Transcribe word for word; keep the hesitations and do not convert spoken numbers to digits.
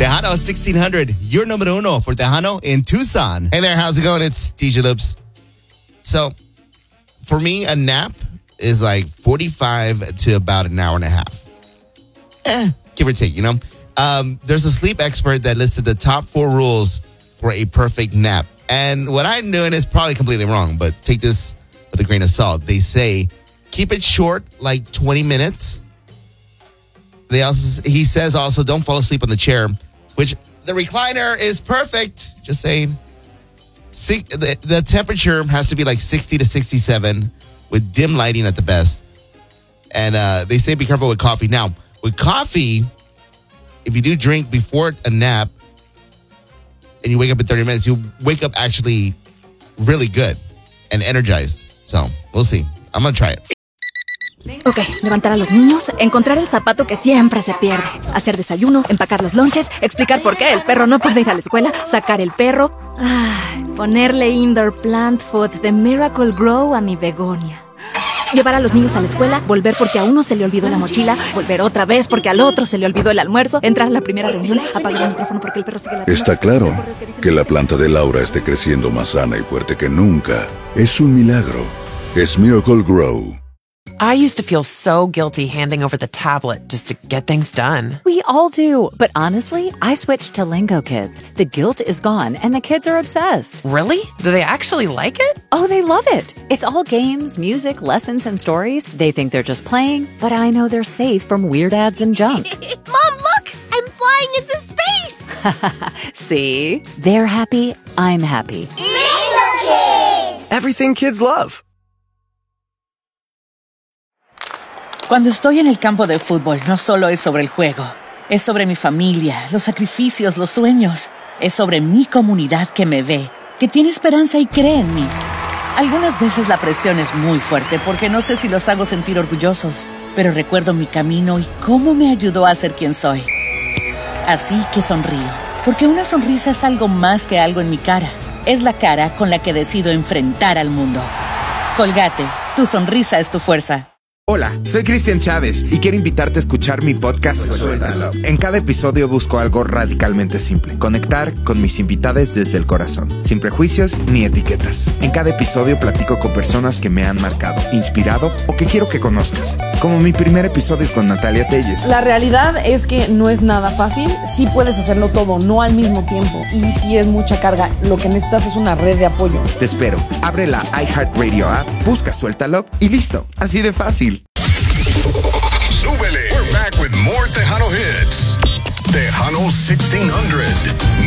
Tejano sixteen hundred, your numero uno for Tejano in Tucson. Hey there, how's it going? It's D J Loops. So, for me, a nap is like forty-five to about an hour and a half. Eh, give or take, you know? Um, there's a sleep expert that listed the top four rules for a perfect nap. And what I'm doing is probably completely wrong, but take this with a grain of salt. They say, keep it short, like twenty minutes. They also, he says also, don't fall asleep on the chair, which the recliner is perfect. Just saying. See, the, the temperature has to be like sixty to sixty-seven with dim lighting at the best. And uh, they say be careful with coffee. Now, with coffee, if you do drink before a nap and you wake up in thirty minutes, you wake up actually really good and energized. So, we'll see. I'm going to try it. Ok, levantar a los niños, encontrar el zapato que siempre se pierde, hacer desayuno, empacar los lonches, explicar por qué el perro no puede ir a la escuela, sacar el perro, ay, ponerle indoor plant food de Miracle Grow a mi begonia. Llevar a los niños a la escuela, volver porque a uno se le olvidó la mochila, volver otra vez porque al otro se le olvidó el almuerzo, entrar a la primera reunión, apagar el micrófono porque el perro sigue la... Está claro que la planta de Laura esté creciendo más sana y fuerte que nunca. Es un milagro. Es Miracle Grow. I used to feel so guilty handing over the tablet just to get things done. We all do, but honestly, I switched to Lingo Kids. The guilt is gone, and the kids are obsessed. Really? Do they actually like it? Oh, they love it. It's all games, music, lessons, and stories. They think they're just playing, but I know they're safe from weird ads and junk. Mom, look! I'm flying into space! See? They're happy, I'm happy. Lingo Kids! Everything kids love. Cuando estoy en el campo de fútbol, no solo es sobre el juego. Es sobre mi familia, los sacrificios, los sueños. Es sobre mi comunidad que me ve, que tiene esperanza y cree en mí. Algunas veces la presión es muy fuerte porque no sé si los hago sentir orgullosos, pero recuerdo mi camino y cómo me ayudó a ser quien soy. Así que sonrío, porque una sonrisa es algo más que algo en mi cara. Es la cara con la que decido enfrentar al mundo. Colgate, tu sonrisa es tu fuerza. Hola, soy Cristian Chávez y quiero invitarte a escuchar mi podcast Suéltalo. En cada episodio busco algo radicalmente simple: conectar con mis invitados desde el corazón, sin prejuicios ni etiquetas. En cada episodio platico con personas que me han marcado, inspirado o que quiero que conozcas, como mi primer episodio con Natalia Telles. La realidad es que no es nada fácil. Sí puedes hacerlo todo, no al mismo tiempo, y sí es mucha carga. Lo que necesitas es una red de apoyo. Te espero. Abre la iHeartRadio app, busca Suéltalo y listo. Así de fácil. Súbele. We're back with more Tejano hits. Tejano sixteen hundred.